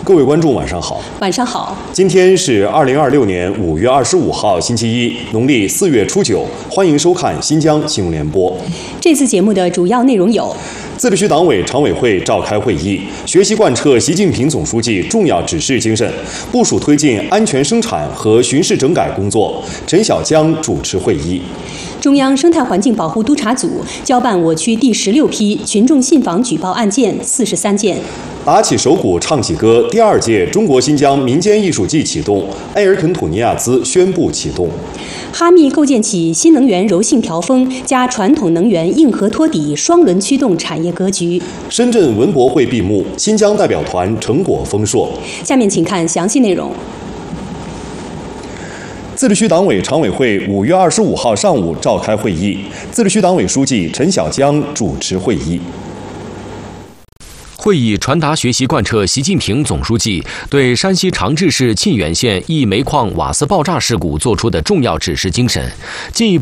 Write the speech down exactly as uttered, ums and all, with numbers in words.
各位观众，晚上好。 晚上好。 今天是二零二六年五月二十五号，星期一，农历四月初九。欢迎收看新疆新闻联播。 这次节目的主要内容有： 自治区党委常委会召开会议，学习贯彻习近平总书记重要指示精神，部署推进安全生产和巡视整改工作。陈小江主持会议。 中央生态环境保护督察组交办我区第十六批群众信访举报案件四十三件。 打起手鼓唱起歌，第二届中国新疆民间艺术季启动，埃尔肯土尼亚兹宣布启动。 哈密构建起新能源柔性调峰加传统能源硬核托底双轮驱动产业格局。 深圳文博会闭幕，新疆代表团成果丰硕。 下面请看详细内容。 自治区党委常委会五月二十五号上午召开会议，自治区党委书记陈小江主持会议。 会议传达学习贯彻习近平总书记对山西长治市沁源县一煤矿瓦斯爆炸事故作出的重要指示精神，进一步